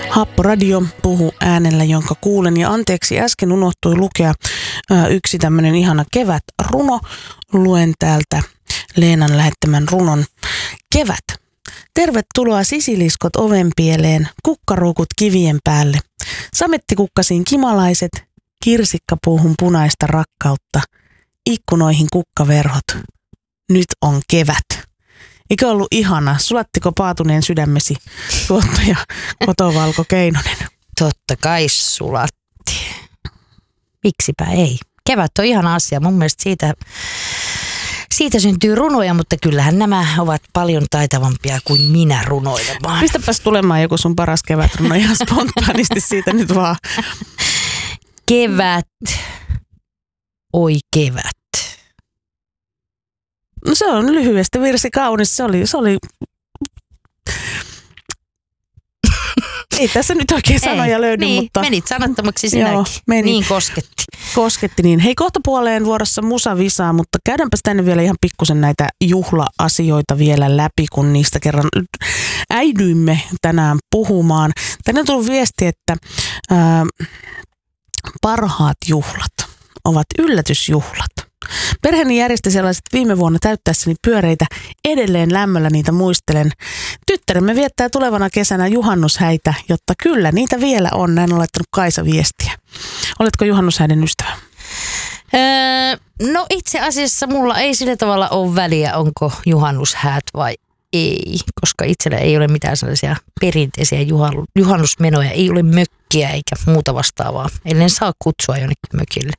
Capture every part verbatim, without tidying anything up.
Happoradio puhuu äänellä, jonka kuulen. Ja anteeksi, äsken unohtui lukea ää, yksi tämmöinen ihana kevätruno. Luen täältä Leenan lähettämän runon. Kevät. Tervetuloa sisiliskot ovenpieleen, kukkaruukut kivien päälle. Samettikukkasiin kimalaiset, kirsikkapuuhun punaista rakkautta. Ikkunoihin kukkaverhot. Nyt on kevät. Eikö ollut ihana? Sulattiko paatuneen sydämesi, tuottaja Kotovalko Keinonen? Totta kai sulatti. Miksipä ei? Kevät on ihana asia. Mun mielestä siitä, siitä syntyy runoja, mutta kyllähän nämä ovat paljon taitavampia kuin minä runoilemaan. Pistäpäs tulemaan joku sun paras kevätruno ihan spontaanisti siitä nyt vaan. Kevät. Oi kevät. No se on lyhyesti virsi kaunis. Se oli, se oli... Ei tässä nyt oikein sanoja Ei, löydy, niin, mutta... menit sanattomaksi sinäkin. Joo, meni. Niin kosketti. Kosketti niin. Hei, kohta puoleen vuorossa musavisaa, mutta käydäänpäs tänne vielä ihan pikkusen näitä juhla-asioita vielä läpi, kun niistä kerran äidyimme tänään puhumaan. Tänne on tullut viesti, että ää, parhaat juhlat ovat yllätysjuhlat. Perheeni järjesti sellaiset viime vuonna täyttäessäni pyöreitä. Edelleen lämmöllä niitä muistelen. Tyttäremme viettää tulevana kesänä juhannushäitä, jotta kyllä niitä vielä on. Näin on laittanut Kaisa viestiä. Oletko juhannushäiden ystävä? Öö, no itse asiassa mulla ei sillä tavalla ole väliä, onko juhannushäät vai ei. Koska itsellä ei ole mitään sellaisia perinteisiä juhannusmenoja. Ei ole mökkiä eikä muuta vastaavaa. Ellen saa kutsua jonnekin mökille.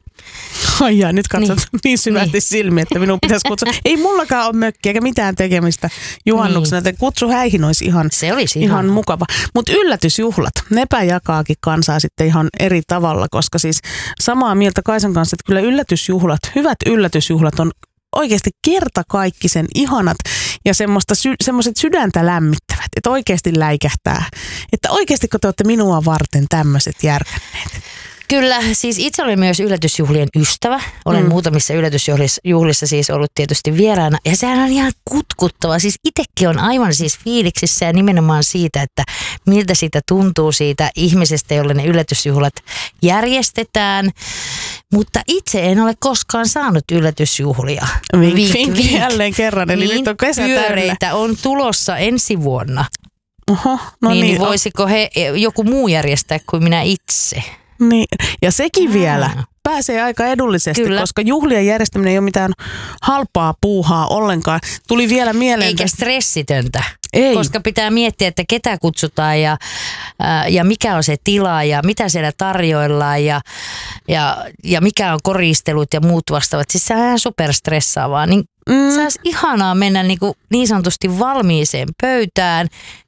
Ai jaa, nyt katsot niin, niin syvästi niin. silmiä, että minun pitäisi kutsua. Ei mullakaan ole mökkiä eikä mitään tekemistä juhannuksena. Niin. Kutsu häihin olisi ihan, Se olisi ihan, ihan mukava. Mutta yllätysjuhlat, nepä jakaakin kansaa sitten ihan eri tavalla, koska siis samaa mieltä Kaisan kanssa, että kyllä yllätysjuhlat, hyvät yllätysjuhlat on oikeasti kertakaikkisen ihanat ja semmoista sy- semmoiset sydäntä lämmittävät, että oikeasti läikähtää. Että oikeasti kun te olette minua varten tämmöiset järkänneet. Kyllä, siis itse olen myös yllätysjuhlien ystävä. Olen mm. muutamissa yllätysjuhlissa siis ollut tietysti vieraana. Ja sehän on ihan kutkuttava. Siis itsekin on aivan siis fiiliksissä ja nimenomaan siitä, että miltä siitä tuntuu siitä ihmisestä, jolle ne yllätysjuhlat järjestetään. Mutta itse en ole koskaan saanut yllätysjuhlia. Vink, vink, vink, vink. Jälleen kerran, eli niin nyt on kesä pyöreitä on tulossa ensi vuonna. Oho, no niin, niin, voisiko he, joku muu järjestää kuin minä itse? Niin, ja sekin Aa. vielä pääsee aika edullisesti, Kyllä. koska juhlien järjestäminen ei ole mitään halpaa puuhaa ollenkaan. Tuli vielä mieleen... Eikä stressitöntä, ei. koska pitää miettiä, että ketä kutsutaan ja, ää, ja mikä on se tila ja mitä siellä tarjoillaan ja, ja, ja mikä on koristelut ja muut vastaavat. Siis se on ihan superstressaavaa. Niin mm. se olisi ihanaa mennä niin, kuin niin sanotusti valmiiseen pöytään.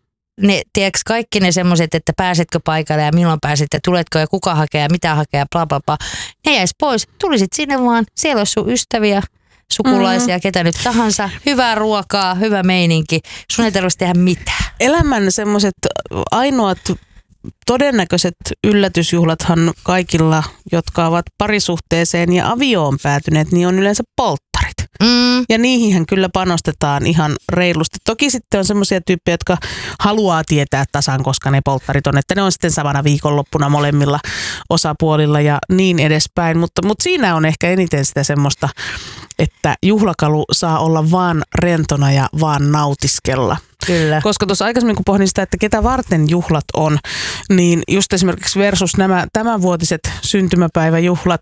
Ne, tiedätkö, kaikki ne semmoiset, että pääsetkö paikalle ja milloin pääset ja tuletko ja kuka hakee ja mitä hakee ja bla bla bla. Ne jäisi pois. Tulisit sinne vaan. Siellä olisi sun ystäviä, sukulaisia, mm. ketä nyt tahansa. Hyvää ruokaa, hyvä meininki. Sun ei tarvitse tehdä mitään. Elämän semmoiset ainoat todennäköiset yllätysjuhlathan kaikilla, jotka ovat parisuhteeseen ja avioon päätyneet, niin on yleensä polttarit. Mm. Ja niihinhän kyllä panostetaan ihan reilusti. Toki sitten on semmoisia tyyppejä, jotka haluaa tietää tasan, koska ne polttarit on, että ne on sitten samana viikonloppuna molemmilla osapuolilla ja niin edespäin. Mutta, mutta siinä on ehkä eniten sitä semmoista, että juhlakalu saa olla vaan rentona ja vaan nautiskella. Kyllä. Koska tuossa aikaisemmin kun pohdin sitä, että ketä varten juhlat on, niin just esimerkiksi versus nämä tämänvuotiset syntymäpäiväjuhlat,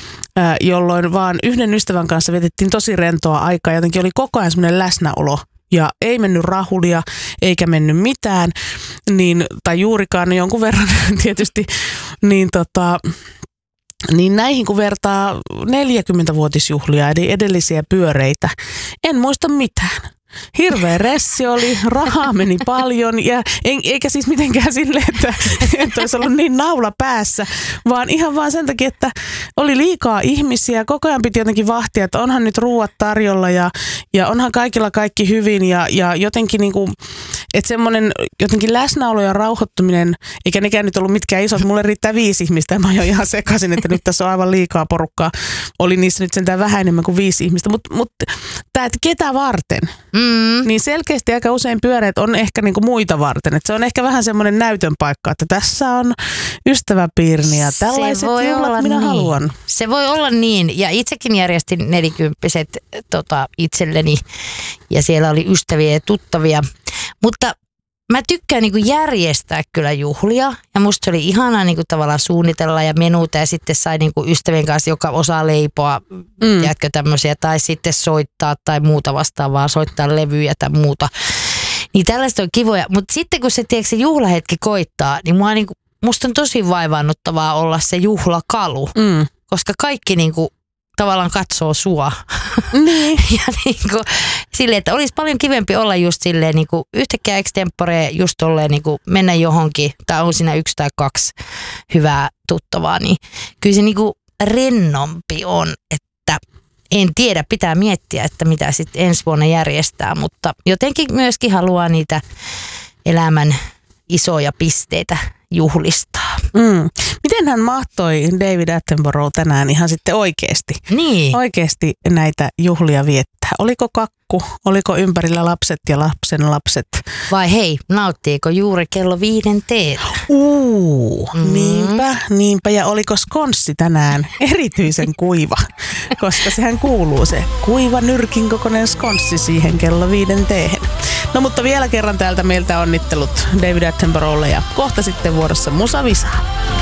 jolloin vaan yhden ystävän kanssa vietettiin tosi rentoa aikaa. Jotenkin oli koko ajan semmoinen läsnäolo ja ei mennyt rahulia eikä mennyt mitään, niin, tai juurikaan jonkun verran tietysti, niin tota... Niin näihin kun vertaa neljäkymmentävuotisjuhlia eli edellisiä pyöreitä, en muista mitään. Hirveä ressi oli, rahaa meni paljon ja eikä siis mitenkään silleen, että, että olisi ollut niin naula päässä, vaan ihan vaan sen takia, että oli liikaa ihmisiä, koko ajan piti jotenkin vahtia, että onhan nyt ruuat tarjolla ja, ja onhan kaikilla kaikki hyvin ja, ja jotenkin niinku, että semmoinen jotenkin läsnäolo ja rauhoittuminen, eikä nekään nyt ollut mitkään isot, mulle riittää viisi ihmistä ja mä oon jo ihan sekaisin, että nyt tässä on aivan liikaa porukkaa. Oli niissä nyt sentään vähän enemmän kuin viisi ihmistä, mutta mut, tämä, että ketä varten, mm. niin selkeästi aika usein pyöreät on ehkä niinku muita varten, että se on ehkä vähän semmoinen näytön paikka, että tässä on ystäväpiirini ja tällaiset juhlat minä niin. haluan. Se voi olla niin, ja itsekin järjestin nelikymppiset tota, itselleni, ja siellä oli ystäviä ja tuttavia, mutta mä tykkään niinku järjestää kyllä juhlia, ja musta se oli ihanaa niinku tavallaan suunnitella ja menuta, ja sitten sai niinku ystävien kanssa, joka osaa leipoa, mm. jäätkö tämmöisiä, tai sitten soittaa tai muuta vastaavaa, soittaa levyjä tai muuta. Niin tällaista on kivoja, mutta sitten kun se, tiedätkö, se juhlahetki koittaa, niin mua niinku, musta on tosi vaivaannuttavaa olla se juhlakalu, mm. koska kaikki niinku tavallaan katsoo sua. Niin. Ja niinku silleen, että olisi paljon kivempi olla just silleen niinku yhtäkkiä extempore just tolleen niinku mennä johonkin, tai on siinä yksi tai kaksi hyvää tuttavaa, niin kyllä se niinku rennompi on, että en tiedä, pitää miettiä, että mitä sitten ensi vuonna järjestää, mutta jotenkin myöskin haluaa niitä elämän isoja pisteitä juhlistaa. Mm. Miten hän mahtoi David Attenborough tänään ihan sitten oikeasti? Niin. Oikeasti näitä juhlia viettää. Oliko kakku? Oliko ympärillä lapset ja lapsen lapset? Vai hei, nauttiiko juuri kello viiden teetä? Uuu, mm. niinpä, niinpä. Ja oliko skonssi tänään erityisen kuiva? Koska sehän kuuluu se kuiva nyrkin kokoinen skonssi siihen kello viiden teehen. No mutta vielä kerran täältä meiltä onnittelut David Attenboroughlle ja kohta sitten vuorossa Musa Visa.